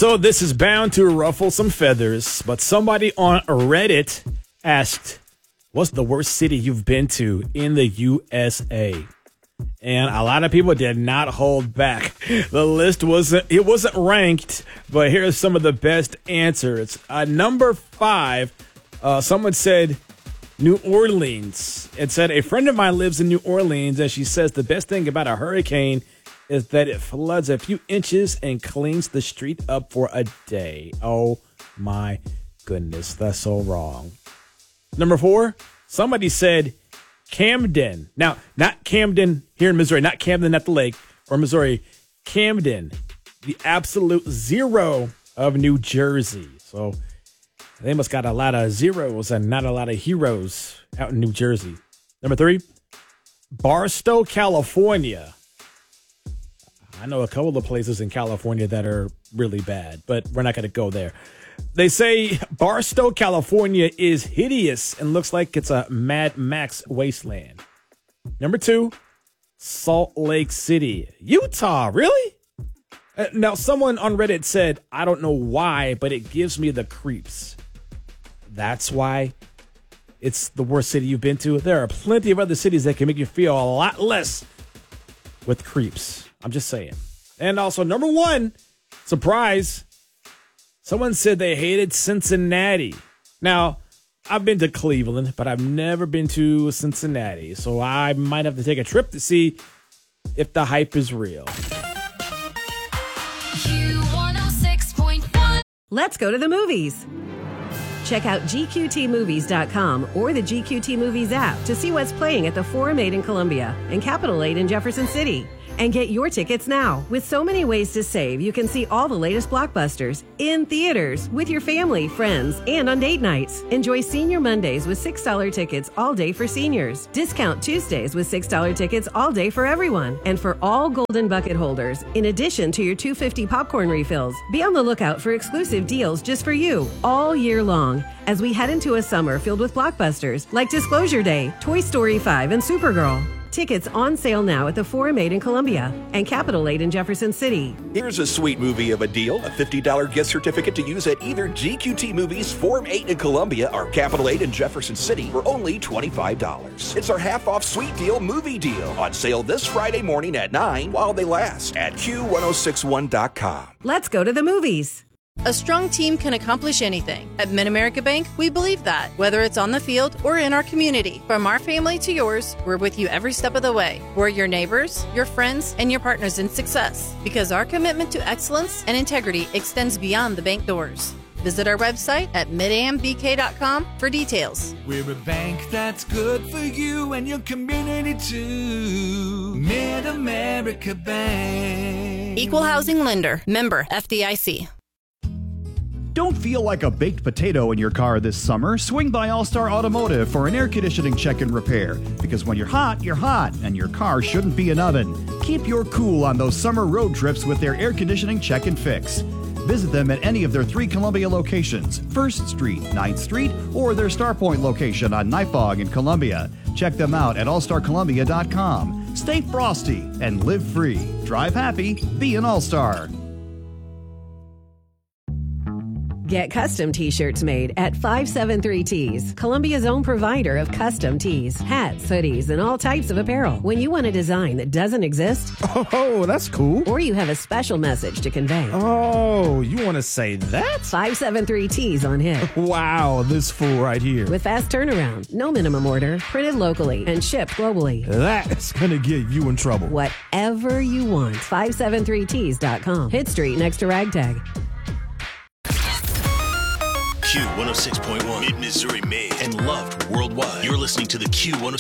So this is bound to ruffle some feathers, but somebody on Reddit asked, what's the worst city you've been to in the USA? And a lot of people did not hold back. The list wasn't ranked, but here's some of the best answers. Number 5, someone said New Orleans. It said, a friend of mine lives in New Orleans, and she says the best thing about a hurricane is that it floods a few inches and cleans the street up for a day. Oh my goodness, that's so wrong. Number 4, somebody said Camden. Now, not Camden here in Missouri, not Camden at the lake or Missouri. Camden, the absolute zero of New Jersey. So they must got a lot of zeros and not a lot of heroes out in New Jersey. Number 3, Barstow, California. I know a couple of places in California that are really bad, but we're not going to go there. They say Barstow, California is hideous and looks like it's a Mad Max wasteland. Number 2, Salt Lake City, Utah. Really? Now, someone on Reddit said, I don't know why, but it gives me the creeps. That's why it's the worst city you've been to. There are plenty of other cities that can make you feel a lot less with creeps. I'm just saying. And also, number 1, surprise, someone said they hated Cincinnati. Now, I've been to Cleveland, but I've never been to Cincinnati. So I might have to take a trip to see if the hype is real. Q106.1. Let's go to the movies. Check out GQTmovies.com or the GQT Movies app to see what's playing at the Forum 8 in Columbia and Capitol 8 in Jefferson City. And get your tickets now. With so many ways to save, you can see all the latest blockbusters in theaters with your family, friends, and on date nights. Enjoy Senior Mondays with $6 tickets all day for seniors. Discount Tuesdays with $6 tickets all day for everyone. And for all Golden Bucket holders, in addition to your $2.50 popcorn refills, be on the lookout for exclusive deals just for you all year long as we head into a summer filled with blockbusters like Disclosure Day, Toy Story 5, and Supergirl. Tickets on sale now at the Forum 8 in Columbia and Capitol 8 in Jefferson City. Here's a sweet movie of a deal. A $50 gift certificate to use at either GQT Movies, Forum 8 in Columbia, or Capitol 8 in Jefferson City for only $25. It's our half-off sweet deal movie deal on sale this Friday morning at 9 while they last at Q1061.com. Let's go to the movies. A strong team can accomplish anything. At Mid-America Bank, we believe that, whether it's on the field or in our community. From our family to yours, we're with you every step of the way. We're your neighbors, your friends, and your partners in success, because our commitment to excellence and integrity extends beyond the bank doors. Visit our website at midambk.com for details. We're a bank that's good for you and your community too. Mid-America Bank. Equal housing lender. Member FDIC. Don't feel like a baked potato in your car this summer. Swing by All-Star Automotive for an air conditioning check and repair. Because when you're hot, and your car shouldn't be an oven. Keep your cool on those summer road trips with their air conditioning check and fix. Visit them at any of their 3 Columbia locations, 1st Street, 9th Street, or their Starpoint location on Nightbog in Columbia. Check them out at allstarcolumbia.com. Stay frosty and live free. Drive happy, be an All-Star. Get custom t-shirts made at 573 Tees, Columbia's own provider of custom tees, hats, hoodies, and all types of apparel. When you want a design that doesn't exist, Oh, that's cool. or you have a special message to convey, Oh, you want to say that? 573 Tees on hit. Wow, this fool right here. With fast turnaround, no minimum order, printed locally, and shipped globally. That's going to get you in trouble. Whatever you want, 573tees.com. Hit Street next to Ragtag. Q106.1, Mid-Missouri made and loved worldwide. You're listening to the Q106.